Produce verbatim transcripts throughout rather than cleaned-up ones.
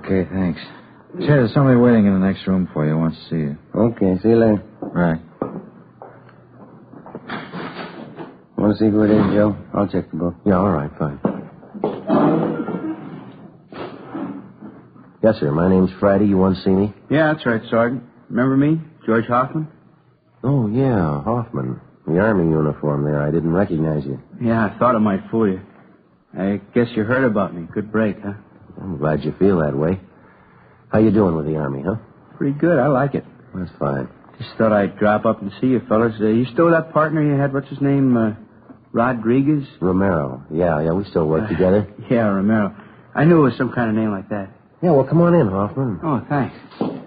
Okay, thanks. Say, there's somebody waiting in the next room for you. Wants to see you. Okay, see you later. Right. Want to see who it is, Joe? I'll check the book. Yeah, all right, fine. Yes, sir. My name's Friday. You want to see me? Yeah, that's right, Sergeant. Remember me? George Hoffman? Oh, yeah, Hoffman. The Army uniform there. I didn't recognize you. Yeah, I thought it might fool you. I guess you heard about me. Good break, huh? I'm glad you feel that way. How you doing with the Army, huh? Pretty good. I like it. That's fine. Just thought I'd drop up and see you, fellas. Uh, you still that partner you had? What's his name? Uh, Rodriguez? Romero. Yeah, yeah, we still work uh, together. Yeah, Romero. I knew it was some kind of name like that. Yeah, well, come on in, Hoffman. Oh, thanks.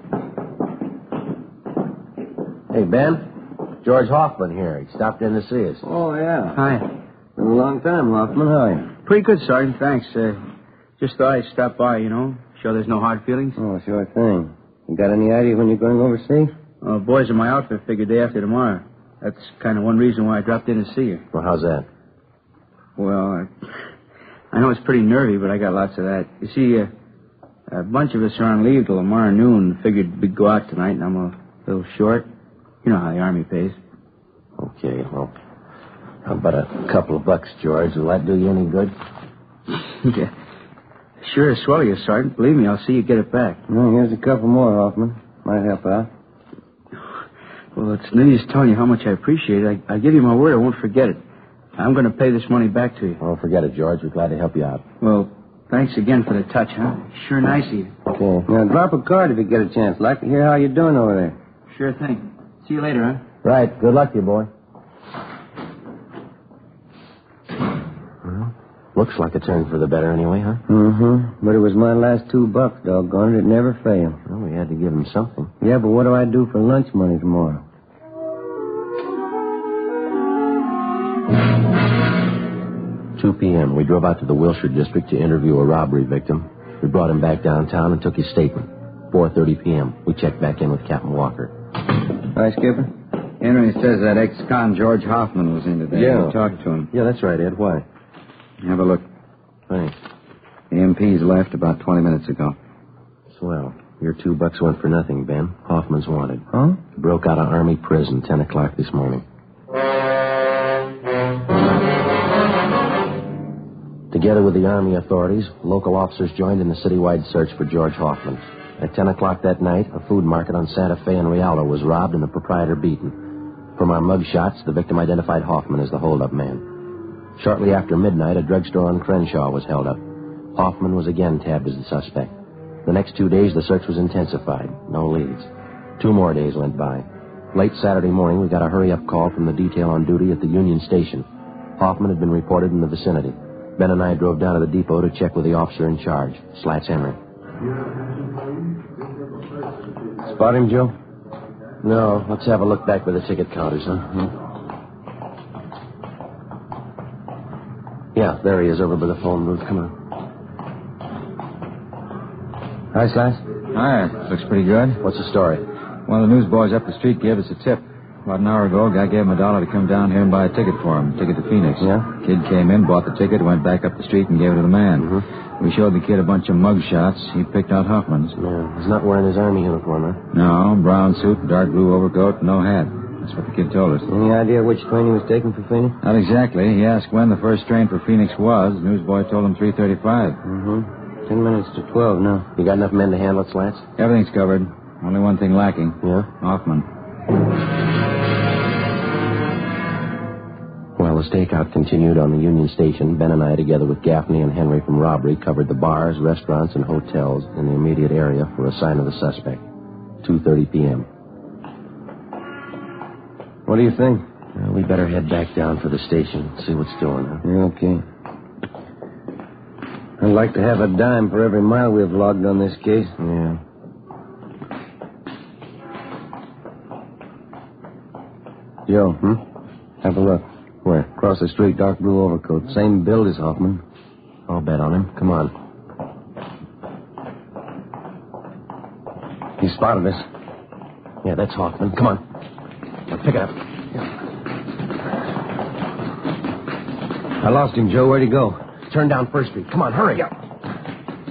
Hey, Ben. George Hoffman here. He stopped in to see us. Oh, yeah. Hi. Been a long time, Hoffman. How are you? Pretty good, Sergeant. Thanks. Uh, just thought I'd stop by, you know. Sure there's no hard feelings? Oh, sure thing. You got any idea when you're going overseas? Uh, boys in my outfit figured day after tomorrow. That's kind of one reason why I dropped in to see you. Well, how's that? Well, I, I know it's pretty nervy, but I got lots of that. You see, uh, a bunch of us are on leave till tomorrow noon. Figured we'd go out tonight, and I'm a little short. You know how the Army pays. Okay, well, how about a couple of bucks, George? Will that do you any good? Yeah. Sure as swell you, Sergeant. Believe me, I'll see you get it back. Well, here's a couple more, Hoffman. Might help out. Well, it's no use telling you how much I appreciate it. I, I give you my word I won't forget it. I'm going to pay this money back to you. Oh, forget it, George. We're glad to help you out. Well, thanks again for the touch, huh? Sure nice of you. Okay. Now, drop a card if you get a chance. Like to hear how you're doing over there. Sure thing. See you later, huh? Right. Good luck to you, boy. Well, looks like a turn for the better anyway, huh? Mm-hmm. But it was my last two bucks, doggone it. It never failed. Well, we had to give him something. Yeah, but what do I do for lunch money tomorrow? two p.m. We drove out to the Wilshire district to interview a robbery victim. We brought him back downtown and took his statement. four thirty p.m. We checked back in with Captain Walker. Hi, Skipper. Henry says that ex-con George Hoffman was in today. Yeah. We talked to him. Yeah, that's right, Ed. Why? Have a look. Thanks. The M Ps left about twenty minutes ago. Swell. Your two bucks went for nothing, Ben. Hoffman's wanted. Huh? He broke out of Army prison ten o'clock this morning. Together with the Army authorities, local officers joined in the citywide search for George Hoffman. At ten o'clock that night, a food market on Santa Fe and Rialto was robbed and the proprietor beaten. From our mug shots, the victim identified Hoffman as the hold-up man. Shortly after midnight, a drugstore on Crenshaw was held up. Hoffman was again tabbed as the suspect. The next two days, the search was intensified. No leads. Two more days went by. Late Saturday morning, we got a hurry-up call from the detail on duty at the Union Station. Hoffman had been reported in the vicinity. Ben and I drove down to the depot to check with the officer in charge, Slats Henry. Spot him, Joe? No, let's have a look back by the ticket counters, huh? Hmm? Yeah, there he is over by the phone booth. Come on. Hi, Slats. Hi, looks pretty good. What's the story? One of the newsboys up the street gave us a tip. About an hour ago, a guy gave him a dollar to come down here and buy a ticket for him, ticket to Phoenix. Yeah? Kid came in, bought the ticket, went back up the street and gave it to the man. Mm-hmm. We showed the kid a bunch of mug shots. He picked out Hoffman's. No, he's not wearing his Army uniform, huh? No, brown suit, dark blue overcoat, no hat. That's what the kid told us. Any idea which train he was taking for Phoenix? Not exactly. He asked when the first train for Phoenix was. The newsboy told him three thirty-five. Mm-hmm. Ten minutes to twelve now. You got enough men to handle it, Slats? Everything's covered. Only one thing lacking. Yeah? Hoffman. While the stakeout continued on the Union Station, Ben and I, together with Gaffney and Henry from robbery, covered the bars, restaurants, and hotels in the immediate area for a sign of the suspect. two thirty p.m. What do you think? Uh, we better head back down for the station and see what's doing, huh? Yeah, okay. I'd like to have a dime for every mile we've logged on this case. Yeah. Joe, hmm? Have a look. Where? Across the street, dark blue overcoat. Same build as Hoffman. I'll bet on him. Come on. He spotted us. Yeah, that's Hoffman. Come on. Now, pick it up. I lost him, Joe. Where'd he go? Turn down First Street. Come on, hurry. Yeah.